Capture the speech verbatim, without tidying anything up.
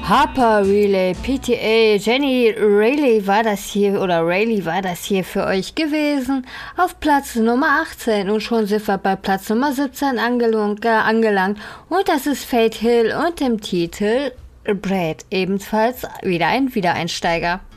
Harper Relay, P T A, Jenny Rayleigh war das hier, oder Rayleigh war das hier für euch gewesen, auf Platz Nummer achtzehn, und schon sind wir bei Platz Nummer siebzehn angelangt, äh, angelangt, und das ist Faith Hill und dem Titel Bread, ebenfalls wieder ein Wiedereinsteiger.